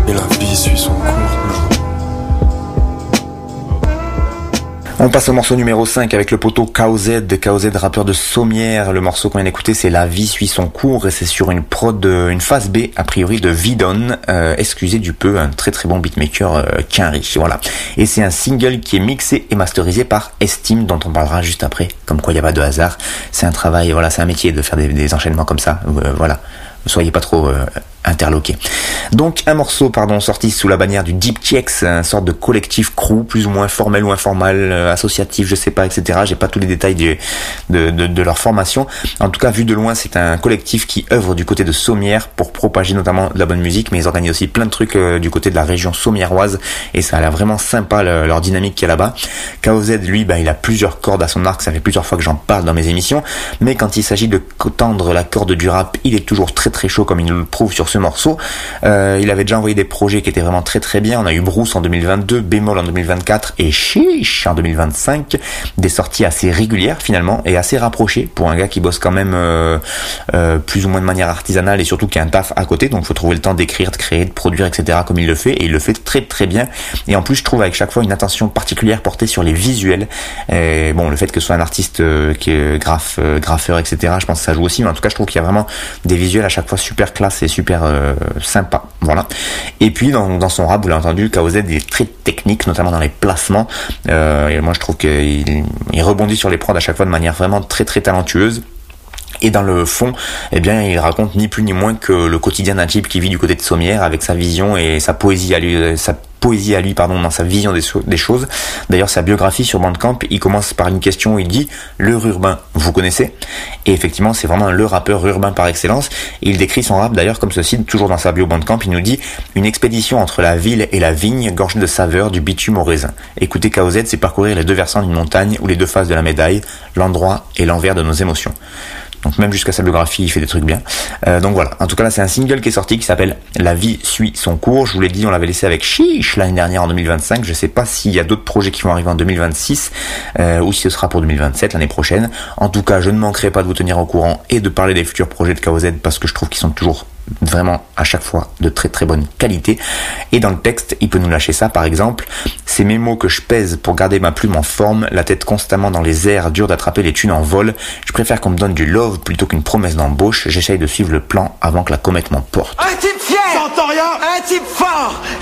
Et la vie suit son cours. On passe au morceau numéro 5 avec le poteau KOZ, rappeur de Sommières. Le morceau qu'on vient d'écouter, c'est La vie suit son cours et c'est sur une prod, une phase B, a priori, de Vidon, excusez du peu, un très très bon beatmaker Quinry, voilà. Et c'est un single qui est mixé et masterisé par Estime, dont on parlera juste après, comme quoi il n'y a pas de hasard. C'est un travail, voilà, c'est un métier de faire des enchaînements comme ça, voilà. Ne soyez pas trop interloqués. Donc un morceau sorti sous la bannière du Deep Checks, une sorte de collectif crew, plus ou moins formel ou informel, associatif, je sais pas, etc. J'ai pas tous les détails de leur formation. En tout cas, vu de loin, c'est un collectif qui œuvre du côté de Sommières pour propager notamment de la bonne musique, mais ils organisent aussi plein de trucs du côté de la région sommiéroise et ça a l'air vraiment sympa leur dynamique qu'il y a là-bas. KOZ, lui, il a plusieurs cordes à son arc, ça fait plusieurs fois que j'en parle dans mes émissions, mais quand il s'agit de tendre la corde du rap, il est toujours très très chaud comme il nous le prouve sur ce morceau. Il avait déjà envoyé des projets qui étaient vraiment très très bien. On a eu Bruce en 2022, Bémol en 2024 et Chiche en 2025. Des sorties assez régulières finalement et assez rapprochées pour un gars qui bosse quand même plus ou moins de manière artisanale et surtout qui a un taf à côté. Donc il faut trouver le temps d'écrire, de créer, de produire, etc. comme il le fait et il le fait très très bien. Et en plus je trouve avec chaque fois une attention particulière portée sur les visuels. Le fait que ce soit un artiste qui est graffeur, etc. Je pense que ça joue aussi. Mais en tout cas je trouve qu'il y a vraiment des visuels à chaque fois super classe et super sympa, voilà. Et puis dans son rap, vous l'avez entendu, KOZ est très technique, notamment dans les placements. Et moi je trouve qu'il rebondit sur les prods à chaque fois de manière vraiment très très talentueuse. Et dans le fond, il raconte ni plus ni moins que le quotidien d'un type qui vit du côté de Sommières avec sa vision et sa poésie à lui, dans sa vision des choses. D'ailleurs, sa biographie sur Bandcamp, il commence par une question où il dit « Le urbain, vous connaissez ?» Et effectivement, c'est vraiment le rappeur urbain par excellence. Et il décrit son rap d'ailleurs comme ceci, toujours dans sa bio Bandcamp, il nous dit « Une expédition entre la ville et la vigne, gorgée de saveur, du bitume au raisin. » Écouter KOZ, c'est parcourir les deux versants d'une montagne ou les deux faces de la médaille, l'endroit et l'envers de nos émotions. Donc même jusqu'à sa biographie, il fait des trucs bien. Donc voilà. En tout cas là, c'est un single qui est sorti qui s'appelle La vie suit son cours. Je vous l'ai dit, on l'avait laissé avec Chiche l'année dernière en 2025. Je sais pas s'il y a d'autres projets qui vont arriver en 2026 ou si ce sera pour 2027 l'année prochaine. En tout cas, je ne manquerai pas de vous tenir au courant et de parler des futurs projets de KOZ parce que je trouve qu'ils sont toujours vraiment à chaque fois de très très bonne qualité. Et dans le texte, il peut nous lâcher ça par exemple: c'est mes mots que je pèse pour garder ma plume en forme, la tête constamment dans les airs, dur d'attraper les thunes en vol. Je préfère qu'on me donne du love plutôt qu'une promesse d'embauche. J'essaye de suivre le plan avant que la comète m'emporte. Un type fier, j'entends rien, un type fort.